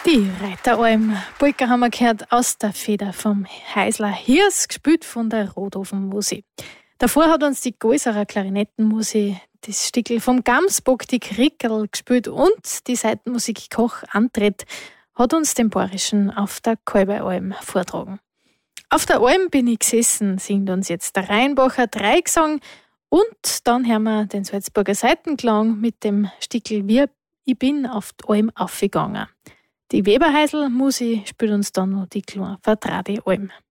Die Reiteralm Polka haben wir gehört aus der Feder vom Heisler Hirs, gespielt von der Rothofen-Musi. Davor hat uns die Golserer Klarinettenmusi das Stickel vom Gamsbock, die Krickerl, gespielt und die Seitenmusik Koch Antritt hat uns den Bayerischen auf der Kalberalm vortragen. Auf der Alm bin ich gesessen, singt uns jetzt der Rheinbacher Dreigesang und dann hören wir den Salzburger Seitenklang mit dem Stickel Wir, ich bin auf die Alm aufgegangen. Die Weberheisel Musi spielt uns dann noch die kleine Vertradi Alm.